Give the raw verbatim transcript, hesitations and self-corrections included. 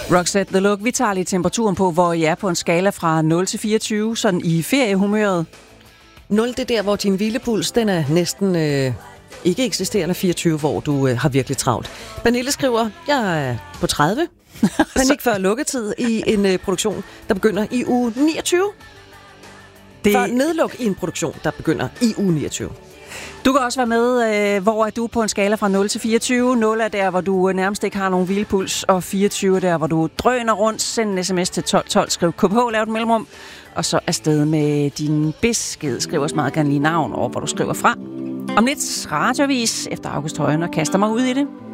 Roxette The Look, vi tager lige temperaturen på, hvor I er på en skala fra nul til fireogtyve, sådan i feriehumøret. nul, det er der, hvor din hvilepuls, den er næsten øh, ikke eksisterende. Fireogtyve, hvor du øh, har virkelig travlt. Pernille skriver, jeg er på tredive. Panik før lukketid i en øh, produktion, der begynder i uge niogtyve. Det... Før nedluk i en produktion, der begynder i uge niogtyve. Du kan også være med, øh, hvor er du på en skala fra nul til fireogtyve. nul er der, hvor du nærmest ikke har nogen hvilepuls, og fireogtyve er der, hvor du drøner rundt. Send en sms til tolv tolv, skriv K P H, lav et mellemrum, og så afsted med din besked. Skriv også meget gerne lige navn over, hvor du skriver fra. Om lidt radioavis efter August Højen og kaster mig ud i det.